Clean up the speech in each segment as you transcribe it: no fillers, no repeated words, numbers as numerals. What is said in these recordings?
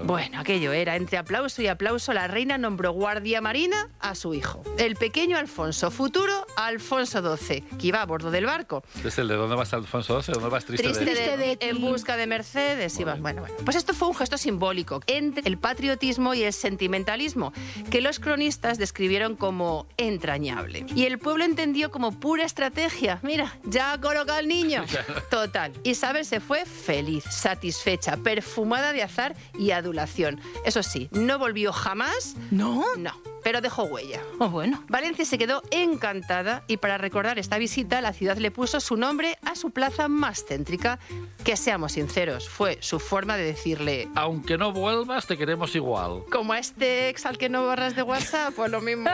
Bueno, aquello era, entre aplauso y aplauso, la reina nombró guardia marina a su hijo, el pequeño Alfonso, futuro Alfonso XII, que iba a bordo del barco. ¿Es el de dónde vas Alfonso XII? ¿Dónde vas triste de en busca de Mercedes. Bueno. Pues esto fue un gesto simbólico entre el patriotismo y el sentimentalismo, que los cronistas describieron como entrañable. Y el pueblo entendió como pura estrategia. Mira, ya coloca al niño. Total. Isabel se fue feliz, satisfecha, perfumada de azar y adulación. Eso sí, no volvió jamás. ¿No? No, pero dejó huella. Oh, bueno. Valencia se quedó encantada y para recordar esta visita la ciudad le puso su nombre a su plaza más céntrica, que seamos sinceros, fue su forma de decirle: aunque no vuelvas, te queremos igual. Como a este ex al que no borras de WhatsApp, pues lo mismo.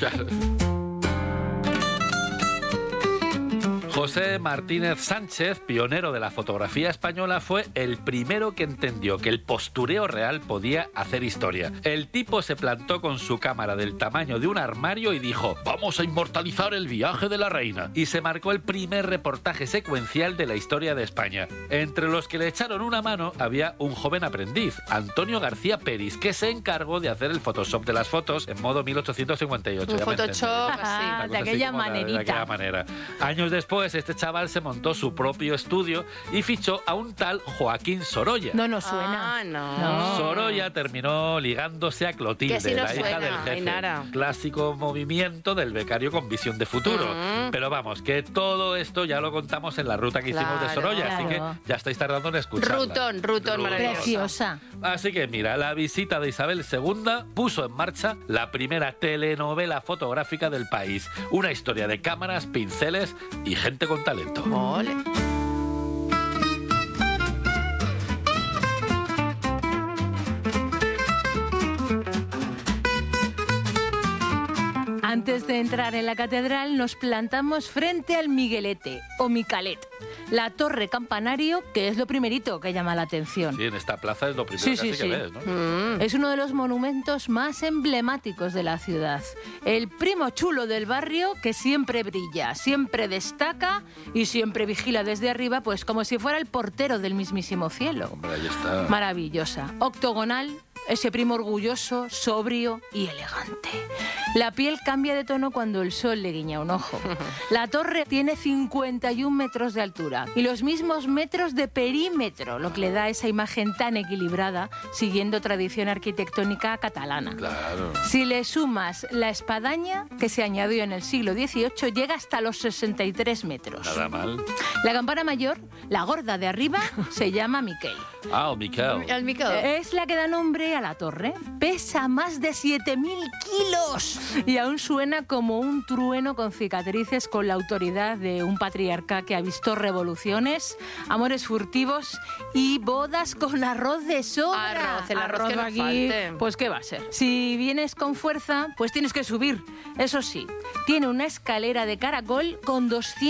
José Martínez Sánchez, pionero de la fotografía española, fue el primero que entendió que el postureo real podía hacer historia. El tipo se plantó con su cámara del tamaño de un armario y dijo: vamos a inmortalizar el viaje de la reina. Y se marcó el primer reportaje secuencial de la historia de España. Entre los que le echaron una mano había un joven aprendiz, Antonio García Peris, que se encargó de hacer el Photoshop de las fotos en modo 1858. Un Photoshop así. De aquella manerita. De aquella manera. Años después, este chaval se montó su propio estudio y fichó a un tal Joaquín Sorolla. No nos suena. Ah, no. Sorolla terminó ligándose a Clotilde, Que sí nos la hija suena, del jefe. Ainara. Clásico movimiento del becario con visión de futuro. Pero vamos, que todo esto ya lo contamos en la ruta que hicimos de Sorolla, así que ya estáis tardando en escucharla. Rutón, maravilloso. Preciosa. Así que mira, la visita de Isabel II puso en marcha la primera telenovela fotográfica del país. Una historia de cámaras, pinceles y gente con talento. Ole. Antes de entrar en la catedral nos plantamos frente al Miguelete o Micalet, la torre campanario, que es lo primerito que llama la atención. Sí, en esta plaza es lo primero Sí. que ves, ¿no? Es uno de los monumentos más emblemáticos de la ciudad. El primo chulo del barrio que siempre brilla, siempre destaca y siempre vigila desde arriba, pues como si fuera el portero del mismísimo cielo. Hombre, ahí está. Maravillosa. Octogonal, ese primo orgulloso, sobrio y elegante. La piel cambia de tono cuando el sol le guiña un ojo. La torre tiene 51 metros de altura y los mismos metros de perímetro, lo que le da esa imagen tan equilibrada, siguiendo tradición arquitectónica catalana. Claro. Si le sumas la espadaña, que se añadió en el siglo XVIII, llega hasta los 63 metros. Nada mal. La campana mayor, la gorda de arriba, se llama Miquel. Ah, o Miquel. El Miquel. Es la que da nombre a la torre. Pesa más de 7.000 kilos y aún suena como un trueno con cicatrices, con la autoridad de un patriarca que ha visto revoluciones, amores furtivos y bodas con arroz de sobra. El arroz que no aquí, falte. pues ¿qué va a ser? Si vienes con fuerza, pues tienes que subir. Eso sí, tiene una escalera de caracol con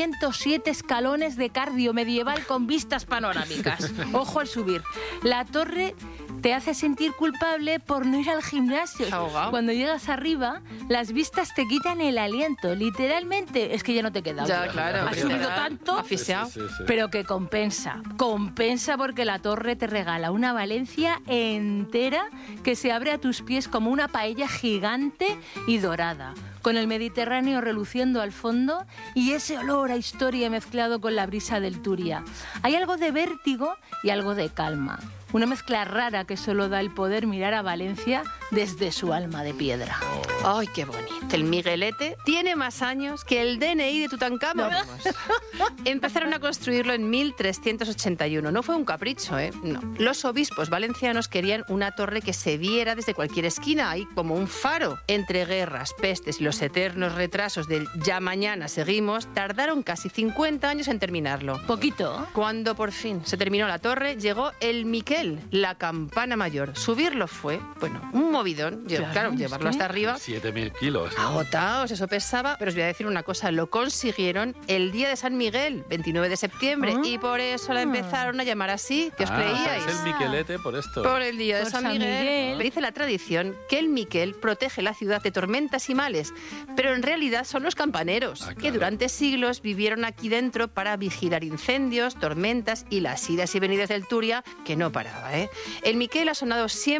207 escalones de cardio medieval con vistas panorámicas. Ojo al subir. La torre te hace sentir culpable por no ir al gimnasio. Ahogado. Cuando llegas arriba, las vistas te quitan el aliento. Literalmente, es que ya no te queda Ya, otra. claro. Has subido tanto, Asfixiado. Sí. pero que compensa. Compensa porque la torre te regala una Valencia entera que se abre a tus pies como una paella gigante y dorada, con el Mediterráneo reluciendo al fondo y ese olor a historia mezclado con la brisa del Turia. Hay algo de vértigo y algo de calma. Una mezcla rara que solo da el poder mirar a Valencia desde su alma de piedra. Ay, qué bonito. El Miguelete tiene más años que el DNI de Tutankamón. Empezaron a construirlo en 1381. No fue un capricho, ¿eh? No. Los obispos valencianos querían una torre que se viera desde cualquier esquina, ahí como un faro. Entre guerras, pestes y los eternos retrasos del ya mañana seguimos, tardaron casi 50 años en terminarlo. Poquito. Cuando por fin se terminó la torre, llegó el Miquel, la campana mayor. Subirlo fue, bueno, un movidón. Claro, llevarlo hasta arriba. 7.000 kilos, ¿no? Agotados, eso pesaba. Pero os voy a decir una cosa, lo consiguieron el día de San Miguel, 29 de septiembre, y por eso la empezaron a llamar así. ¿Qué os creíais? Es el Miquelete por esto. Por el día de Por San San Miguel. Miguel. Pero dice la tradición que el Miquel protege la ciudad de tormentas y males, pero en realidad son los campaneros, claro. que durante siglos vivieron aquí dentro para vigilar incendios, tormentas y las idas y venidas del Turia, que no paraba, ¿eh? El Miquel ha sonado siempre